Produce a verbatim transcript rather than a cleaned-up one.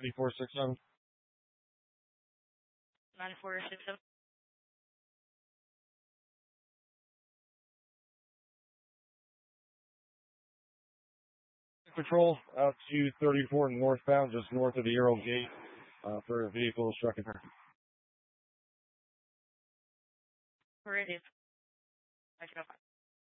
four six seven. nine four six seven. Patrol out to thirty-four northbound, just north of the Arrow Gate, uh, for a vehicle struck in her. Ready. I can